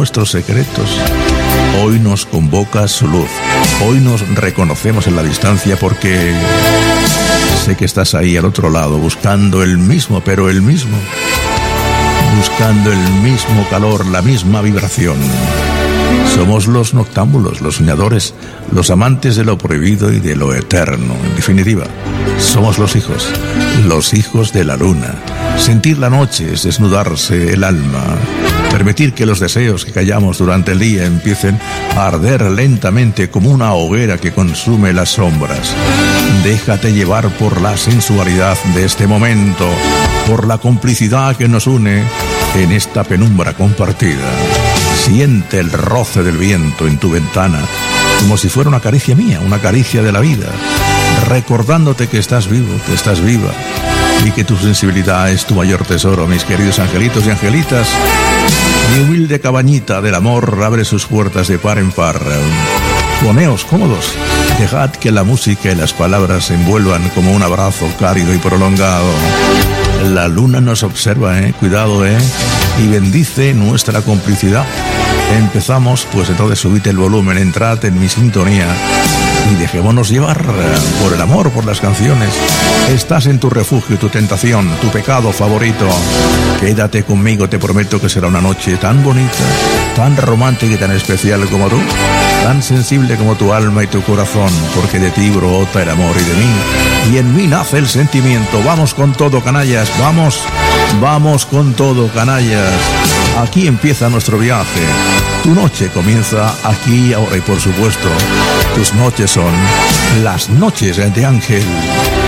nuestros secretos. Hoy nos convoca su luz. Hoy nos reconocemos en la distancia porque sé que estás ahí al otro lado, buscando el mismo, pero el mismo. Buscando el mismo calor, la misma vibración. Somos los noctámbulos, los soñadores, los amantes de lo prohibido y de lo eterno. En definitiva, somos los hijos de la luna. Sentir la noche es desnudarse el alma. Permitir que los deseos que callamos durante el día empiecen a arder lentamente como una hoguera que consume las sombras. Déjate llevar por la sensualidad de este momento, por la complicidad que nos une en esta penumbra compartida. Siente el roce del viento en tu ventana, como si fuera una caricia mía, una caricia de la vida, recordándote que estás vivo, que estás viva, y que tu sensibilidad es tu mayor tesoro, mis queridos angelitos y angelitas. Mi humilde cabañita del amor abre sus puertas de par en par. Poneos cómodos, dejad que la música y las palabras se envuelvan como un abrazo cálido y prolongado. La luna nos observa, cuidado, y bendice nuestra complicidad. Empezamos, pues entonces subid el volumen, entrad en mi sintonía y dejémonos llevar por el amor, por las canciones. Estás en tu refugio, tu tentación, tu pecado favorito. Quédate conmigo, te prometo que será una noche tan bonita, tan romántica y tan especial como tú, tan sensible como tu alma y tu corazón, porque de ti brota el amor y de mí, y en mí nace el sentimiento. Vamos con todo, canallas, vamos con todo, canallas. Aquí empieza nuestro viaje. Tu noche comienza aquí, ahora, y por supuesto, tus noches son las noches de Ángel.